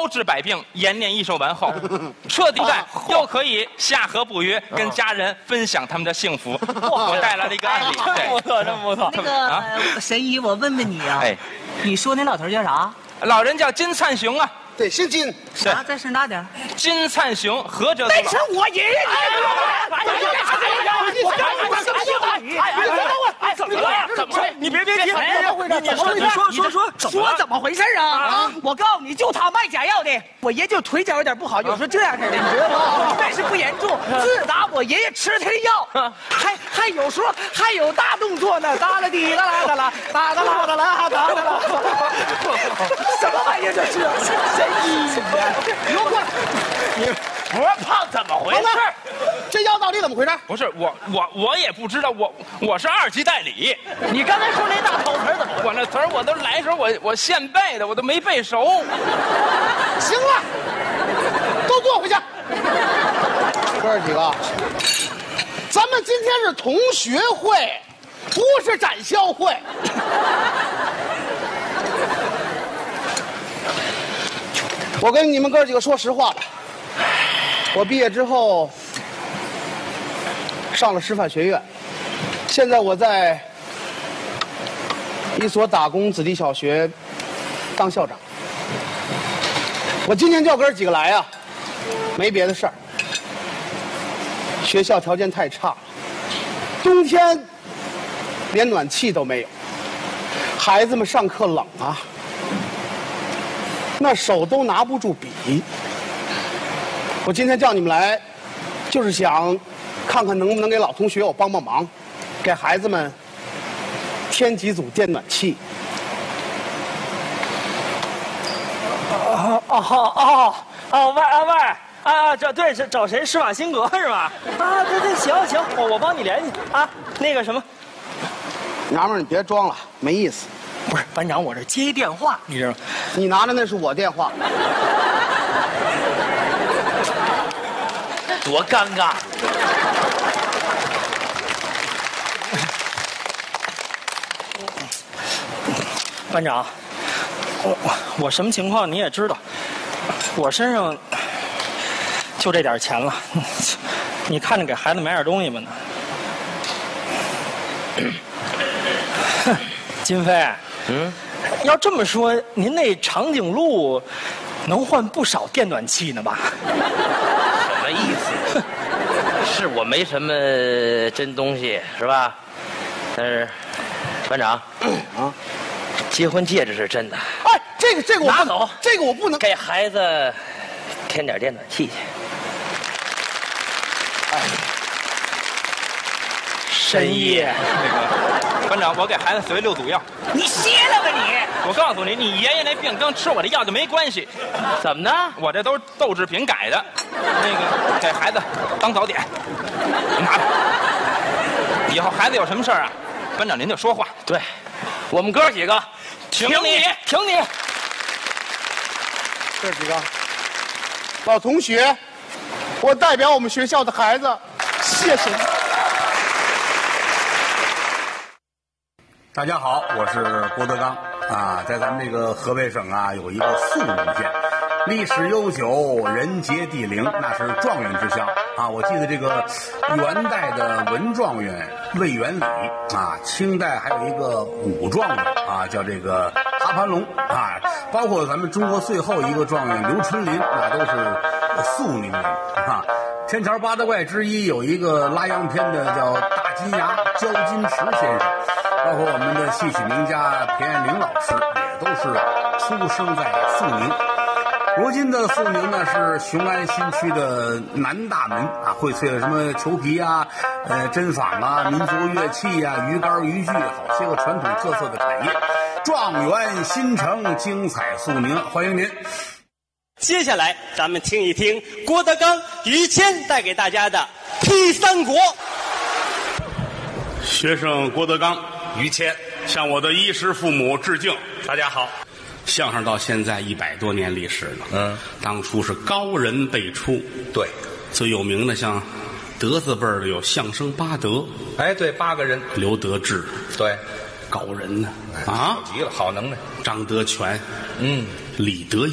包治百病，延年益寿完后，彻底又可以下河捕鱼，跟家人分享他们的幸福。我带来了一个案例， 真不错，真不错。 那个神医，我问问你啊， 哎， 你说那老头叫啥？ 老人叫金灿雄啊， 对，姓金。 啥？再声大点。 金灿雄，菏泽那是我爷爷。 怎么？你别，你说怎么回事啊？我告诉你，就他卖假药的。我爷就腿脚有点不好，有时候这样式的，你知道吗？但是不严重。自打我爷爷吃他的药，还有时候还有大动作呢，哒啦滴啦啦哒啦，哒哒啦哒啦哒哒啦。什么玩意儿这是？神医呀！ 你给我过来！ 你不是胖怎么回事？ 这药到底怎么回事？ 不是我也不知道，我是2级代理。 你刚才说那大头词怎么？ 我那词儿我都来时候我现背的，我都没背熟。 行了，都坐回去。哥儿几个，咱们今天是同学会，不是展销会。我跟你们哥儿几个说实话吧，我毕业之后上了师范学院，现在我在一所打工子弟小学当校长。我今天叫哥儿几个来啊，没别的事儿。学校条件太差了，冬天连暖气都没有，孩子们上课冷啊，那手都拿不住笔。我今天叫你们来，就是想看看能不能给老同学我帮帮忙，给孩子们添几组电暖气。 喂，这对是找谁？施瓦辛格是吧？啊，对，行，我帮你联系啊。那个什么， 娘们儿，你别装了，没意思。 不是班长，我这接一电话，你知道吗？ 你拿的那是我电话。 多尴尬！班长，我什么情况你也知道，我身上就这点钱了，你看着给孩子买点东西吧呢。金飞，要这么说，您那长颈鹿能换不少电暖气呢吧？ 什么意思？是我没什么真东西，是吧？但是，班长，结婚戒指是真的。 哎，这个我拿走， 这个我不能给孩子添点电暖气去。 哎， 神医， 那个班长，我给孩子随6组药。 你歇了吧你！ 我告诉你，你爷爷那病跟吃我的药就没关系。 怎么呢？ 我这都是豆制品改的，那个给孩子当早点，拿着。以后孩子有什么事儿啊，班长您就说话。 对，我们哥几个挺你。 这几个老同学，我代表我们学校的孩子，谢谢你。 大家好，我是郭德纲啊，在咱们这个河北省啊，有一个肃宁县，历史悠久，人杰地灵，那是状元之乡啊。我记得这个元代的文状元魏元礼啊，清代还有一个武状元啊，叫这个哈盘龙啊，包括咱们中国最后一个状元刘春霖，那都是肃宁人啊。天桥八大怪之一有一个拉洋片的叫大金牙焦金池先生，包括我们的戏曲名家田艳玲老师，也都是出生在肃宁。如今的肃宁呢是雄安新区的南大门啊，荟萃了什么裘皮啊、针纺啊、民族乐器啊、鱼竿渔具，好些个传统特色的产业。状元新城，精彩肃宁，欢迎您。 接下来咱们听一听郭德纲、于谦带给大家的《批三国》。 学生郭德纲、于谦向我的衣食父母致敬。大家好，相声到现在100多年历史了。当初是高人辈出， 对， 最有名的像德字辈的有相声八德， 哎，对，8个人， 刘德志， 对， 高人呢好极了，好能耐。 张德全，李德